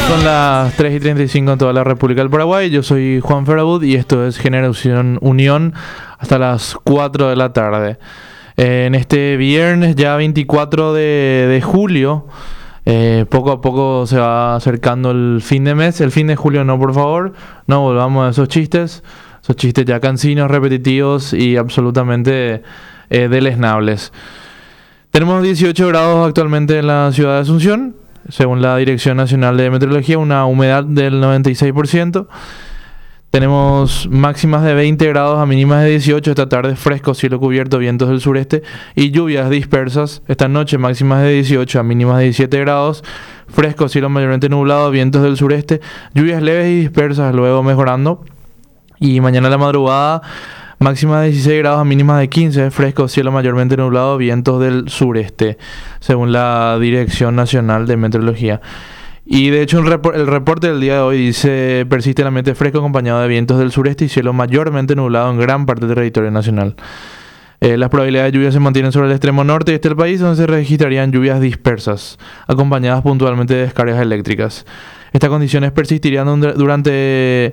Son las 3:35 en toda la República del Paraguay. Yo soy Juan Ferabud y esto es Generación Unión hasta las 4 de la tarde. En este viernes ya 24 de julio, poco a poco se va acercando el fin de mes. El fin de julio no, por favor, no volvamos a esos chistes ya cansinos, repetitivos y absolutamente deleznables. Tenemos 18 grados actualmente en la ciudad de Asunción. Según la Dirección Nacional de Meteorología, una humedad del 96%. Tenemos máximas de 20 grados a mínimas de 18. Esta tarde fresco, cielo cubierto, vientos del sureste y lluvias dispersas. Esta noche máximas de 18 a mínimas de 17 grados. Fresco, cielo mayormente nublado, vientos del sureste. Lluvias leves y dispersas, luego mejorando. Y mañana a la madrugada máxima de 16 grados a mínima de 15, fresco, cielo mayormente nublado, vientos del sureste, según la Dirección Nacional de Meteorología. Y de hecho el reporte del día de hoy dice: persiste el ambiente fresco acompañado de vientos del sureste y cielo mayormente nublado en gran parte del territorio nacional. Las probabilidades de lluvia se mantienen sobre el extremo norte y este del país, donde se registrarían lluvias dispersas, acompañadas puntualmente de descargas eléctricas. Estas condiciones persistirían durante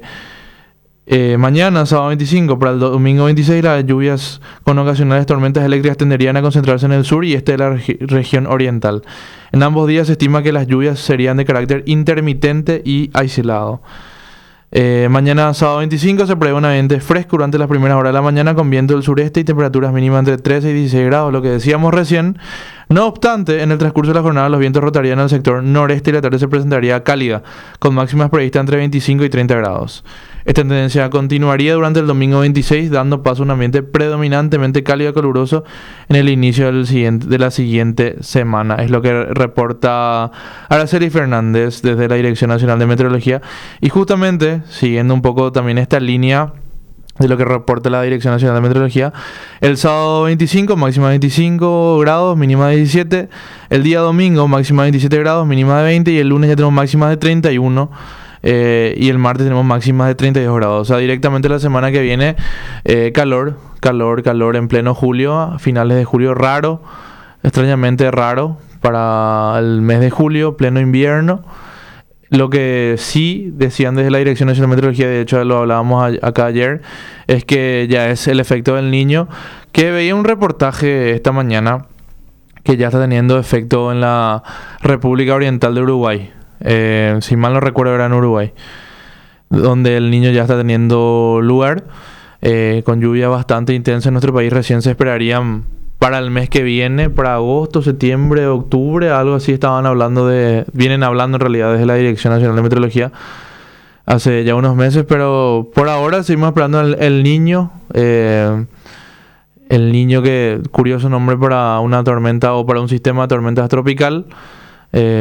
mañana, sábado 25, para el domingo 26, las lluvias con ocasionales tormentas eléctricas tenderían a concentrarse en el sur y este de la región oriental. En ambos días se estima que las lluvias serían de carácter intermitente y aislado. Mañana, sábado 25, se prevé un ambiente fresco durante las primeras horas de la mañana con viento del sureste y temperaturas mínimas entre 13 y 16 grados, lo que decíamos recién. No obstante, en el transcurso de la jornada los vientos rotarían al sector noreste y la tarde se presentaría cálida, con máximas previstas entre 25 y 30 grados. Esta tendencia continuaría durante el domingo 26, dando paso a un ambiente predominantemente cálido y caluroso en el inicio de la siguiente semana. Es lo que reporta Araceli Fernández desde la Dirección Nacional de Meteorología. Y justamente, siguiendo un poco también esta línea de lo que reporta la Dirección Nacional de Meteorología, el sábado 25, máxima 25 grados, mínima de 17. El día domingo, máxima de 27 grados, mínima de 20. Y el lunes ya tenemos máximas de 31. Y el martes tenemos máximas de 32 grados. O sea, directamente la semana que viene, calor en pleno julio, a finales de julio, raro, extrañamente raro para el mes de julio, pleno invierno. Lo que sí decían desde la Dirección Nacional de Meteorología, de hecho lo hablábamos acá ayer, es que ya es el efecto del Niño, que veía un reportaje esta mañana que ya está teniendo efecto en la República Oriental de Uruguay. Si mal no recuerdo era en Uruguay, donde el Niño ya está teniendo lugar, con lluvia bastante intensa en nuestro país. Recién se esperarían para el mes que viene, para agosto, septiembre, octubre, algo así vienen hablando en realidad desde la Dirección Nacional de Meteorología hace ya unos meses, pero por ahora seguimos esperando el Niño. El Niño, que curioso nombre para una tormenta o para un sistema de tormentas tropical.